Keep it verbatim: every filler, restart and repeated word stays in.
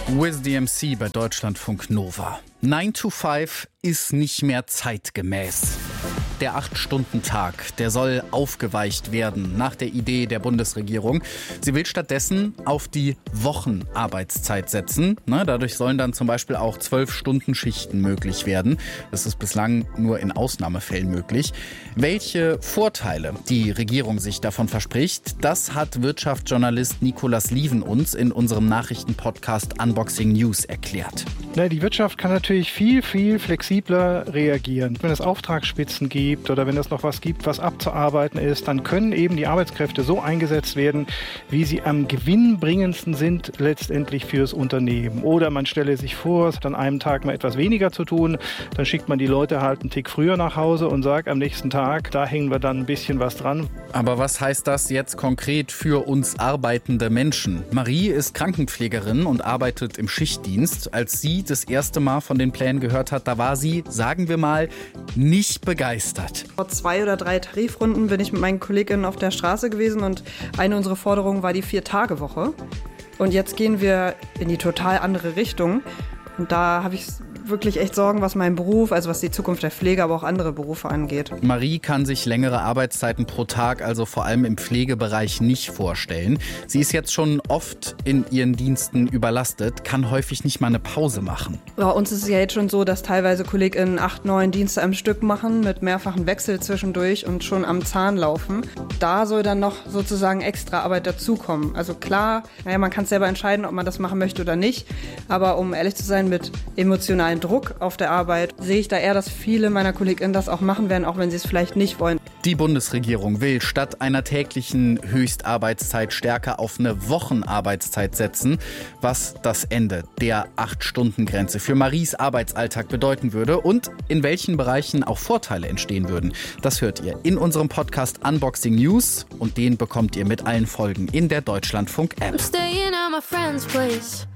With D M C bei Deutschlandfunk Nova. nine to five ist nicht mehr zeitgemäß. Der acht-Stunden-Tag, der soll aufgeweicht werden nach der Idee der Bundesregierung. Sie will stattdessen auf die Wochenarbeitszeit setzen. Na, dadurch sollen dann zum Beispiel auch zwölf Stunden Schichten möglich werden. Das ist bislang nur in Ausnahmefällen möglich. Welche Vorteile die Regierung sich davon verspricht, das hat Wirtschaftsjournalist Nicolas Lieven uns in unserem Nachrichtenpodcast Unboxing News erklärt. Na, die Wirtschaft kann natürlich viel, viel flexibler reagieren. Wenn es Auftragsspitzen gibt oder wenn es noch was gibt, was abzuarbeiten ist, dann können eben die Arbeitskräfte so eingesetzt werden, wie sie am gewinnbringendsten sind letztendlich fürs Unternehmen. Oder man stelle sich vor, es hat an einem Tag mal etwas weniger zu tun, dann schickt man die Leute halt einen Tick früher nach Hause und sagt am nächsten Tag, da hängen wir dann ein bisschen was dran. Aber was heißt das jetzt konkret für uns arbeitende Menschen? Marie ist Krankenpflegerin und arbeitet im Schichtdienst. Als sie das erste Mal von den Plänen gehört hat, da war sie, sagen wir mal, nicht begeistert. Vor zwei oder drei Tarifrunden bin ich mit meinen KollegInnen auf der Straße gewesen und eine unserer Forderungen war die Vier-Tage-Woche. Und jetzt gehen wir in die total andere Richtung. Und da habe ich wirklich echt Sorgen, was meinen Beruf, also was die Zukunft der Pflege, aber auch andere Berufe angeht. Marie kann sich längere Arbeitszeiten pro Tag, also vor allem im Pflegebereich, nicht vorstellen. Sie ist jetzt schon oft in ihren Diensten überlastet, kann häufig nicht mal eine Pause machen. Bei uns ist es ja jetzt schon so, dass teilweise KollegInnen acht, neun Dienste am Stück machen, mit mehrfachen Wechsel zwischendurch und schon am Zahn laufen. Da soll dann noch sozusagen extra Arbeit dazukommen. Also klar, naja, man kann es selber entscheiden, ob man das machen möchte oder nicht. Aber um ehrlich zu sein, mit emotionalen Druck auf der Arbeit sehe ich da eher, dass viele meiner KollegInnen das auch machen werden, auch wenn sie es vielleicht nicht wollen. Die Bundesregierung will statt einer täglichen Höchstarbeitszeit stärker auf eine Wochenarbeitszeit setzen, was das Ende der acht-Stunden-Grenze für Maries Arbeitsalltag bedeuten würde und in welchen Bereichen auch Vorteile entstehen würden. Das hört ihr in unserem Podcast Unboxing News und den bekommt ihr mit allen Folgen in der Deutschlandfunk-App.